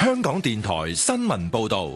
香港電台新聞報道。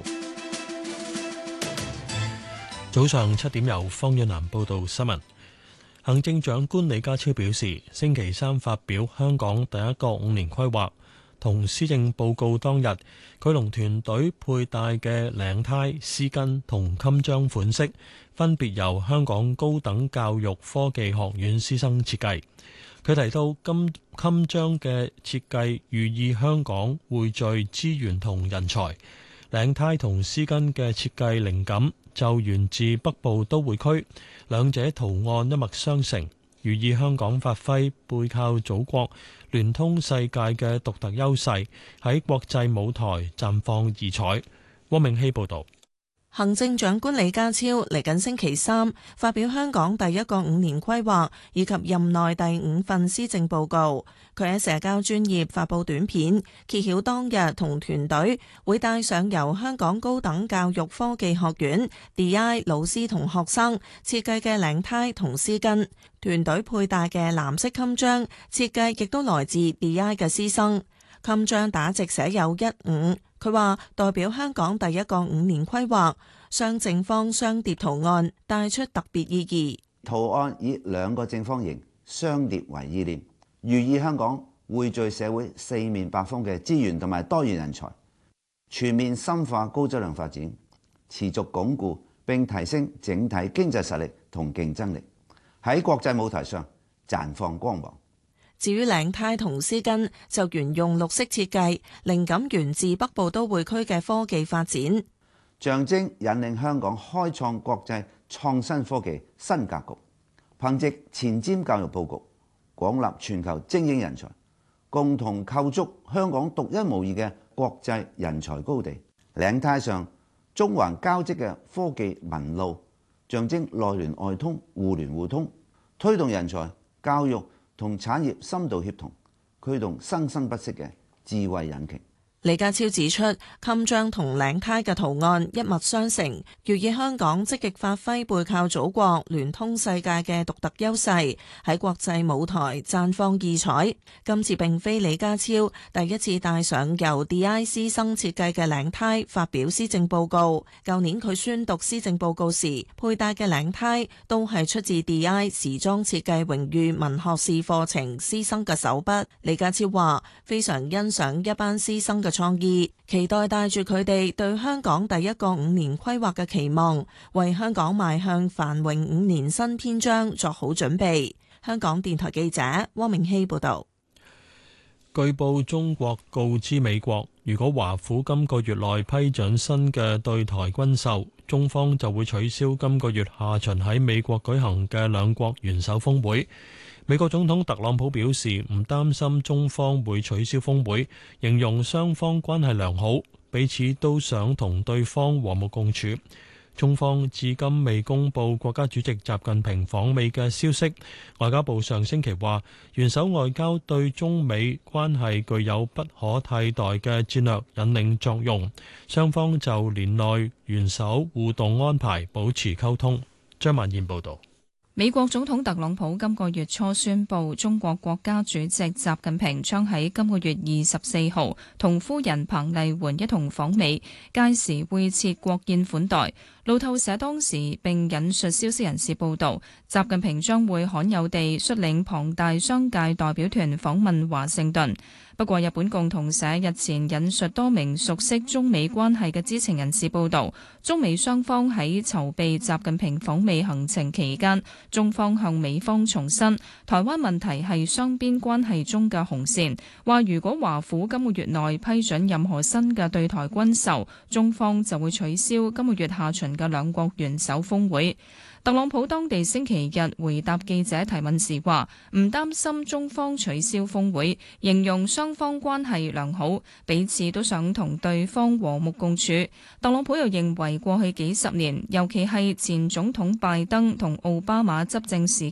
早上7點由方遠南報道新聞。行政長官李家超表示，星期三發表香港第一個5年規劃同施政報告當日，佢同團隊佩戴嘅領呔、絲巾同襟章款式，分別由香港高等教育科技學院師生設計。佢提到襟章嘅設計寓意香港匯聚資源同人才，領呔同絲巾嘅設計靈感就源自北部都會區，兩者圖案一脈相承，寓意香港發揮背靠祖國、聯通世界嘅獨特優勢，喺國際舞台綻放異彩。汪明希報導。 行政長官李家超嚟緊星期三發表香港第一個5年規劃以及任內第5份施政報告。佢喺社交專頁發布短片，揭曉當日同團隊會帶上由香港高等教育科技學院 DI 老師同學生設計嘅領呔同絲巾，團隊佩戴嘅藍色襟章設計亦都來自 DI 嘅師生。襟章打直寫有15，佢話代表香港第一個5年規劃，雙正方雙疊圖案帶出特別意義。 圖案以2個正方形相疊為意念，寓意香港匯聚社會四面八方嘅資源同埋多元人才，全面深化高質量發展，持續鞏固並提升整體經濟實力同競爭力，喺國際舞台上綻放光芒。 至於領呔同絲巾就沿用綠色設計，靈感源自北部都會區嘅科技發展， 象徵引領香港開創國際創新科技新格局。憑藉前瞻教育佈局，廣納全球精英人才，共同構築香港獨一無二嘅國際人才高地。領呔上中環交織嘅科技紋路，象徵內聯外通、互聯互通，推動人才教育同產業深度協同，驅動生生不息嘅智慧引擎。 李家超指出，襟章同領呔嘅圖案一脈相承，寓意香港積極發揮背靠祖國、聯通世界嘅獨特優勢，喺國際舞台綻放異彩。今次並非李家超第一次帶上由 DI 師生設計嘅領呔發表施政報告。舊年佢宣讀施政報告時，佩戴嘅領呔都係出自 DI 時裝設計榮譽文學士課程師生嘅手筆。李家超話：非常欣賞一班師生嘅創意，期待帶住佢哋對香港第一個5年規劃嘅期望，為香港邁向繁榮5年新篇章作好準備。香港電台記者汪明希報導。 據報中國告知美國，如果華府今個月內批准新嘅對台軍售，中方就會取消今個月下旬喺美國舉行嘅兩國元首峰會。美國總統特朗普表示唔擔心中方會取消峰會，形容雙方關係良好，彼此都想同對方和睦共處。中方至今未公布國家主席習近平訪美嘅消息。外交部上星期話，元首外交對中美關係具有不可替代嘅戰略引領作用，雙方就年內元首互動安排保持溝通。張曼燕報導。 美國總統特朗普今個月初宣布，中國國家主席習近平將喺今個月24號同夫人彭麗媛一同訪美，屆時會設國宴款待。路透社當時並引述消息人士報道，習近平將會罕有地率領龐大商界代表團訪問華盛頓。不過，日本共同社日前引述多名熟悉中美關係嘅知情人士報道，中美雙方喺籌備習近平訪美行程期間，中方向美方重申，台灣問題係雙邊關係中嘅紅線，話如果華府今個月內批准任何新嘅對台軍售，中方就會取消今個月下旬嘅兩國元首峰會。特朗普當地星期日回答記者提問時話，唔擔心中方取消峰會，形容雙方關係良好，彼此都想同對方和睦共處。特朗普又認為過去幾十年，尤其係前總統拜登同奧巴馬執政時期